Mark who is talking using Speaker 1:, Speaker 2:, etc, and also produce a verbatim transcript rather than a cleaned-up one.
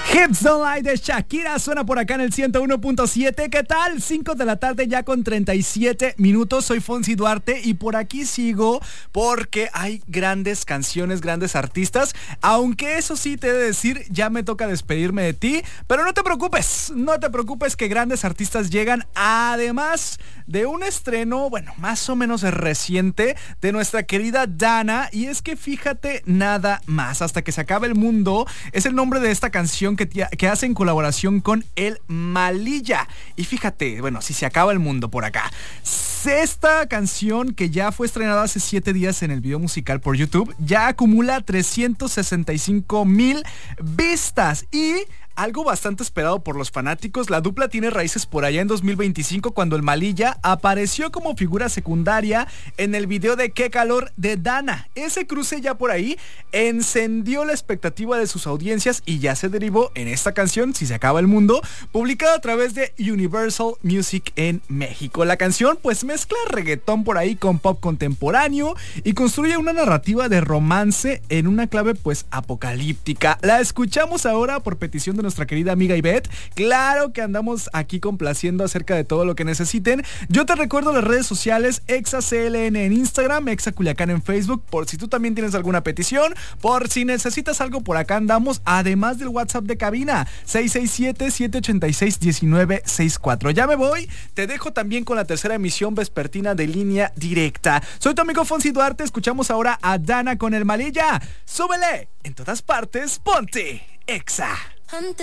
Speaker 1: Hips Don't Lie de Shakira suena por acá en el ciento uno punto siete. ¿Qué tal? cinco de la tarde ya con treinta y siete minutos. Soy Fonsi Duarte y por aquí sigo porque hay grandes canciones, grandes artistas. Aunque eso sí te he de decir, ya me toca despedirme de ti. Pero no te preocupes, no te preocupes que grandes artistas llegan. Además de un estreno, bueno, más o menos reciente de nuestra querida Dana. Y es que fíjate nada más, Hasta que se acabe el mundo es el nombre de esta canción que, que hace en colaboración con el Malilla. Y fíjate, bueno, si se acaba el mundo por acá. Esta canción, que ya fue estrenada hace siete días en el video musical por YouTube, ya acumula trescientos sesenta y cinco mil vistas. Y algo bastante esperado por los fanáticos, la dupla tiene raíces por allá en dos mil veinticinco, cuando el Malilla apareció como figura secundaria en el video de Qué Calor de Dana. Ese cruce ya por ahí encendió la expectativa de sus audiencias y ya se derivó en esta canción, Si se acaba el mundo, publicada a través de Universal Music en México. La canción pues mezcla reggaetón por ahí con pop contemporáneo y construye una narrativa de romance en una clave pues apocalíptica. La escuchamos ahora por petición de nuestra querida amiga Ivette. Claro que andamos aquí complaciendo acerca de todo lo que necesiten. Yo te recuerdo las redes sociales: ExaCLN en Instagram, ExaCuliacán en Facebook, por si tú también tienes alguna petición, por si necesitas algo, por acá andamos, además del WhatsApp de cabina seis seis siete, siete ocho seis, uno nueve seis cuatro. Ya me voy, te dejo también con la tercera emisión vespertina de Línea Directa. Soy tu amigo Fonsi Duarte, escuchamos ahora a Dana con el Malilla. Súbele, en todas partes, ponte Exa.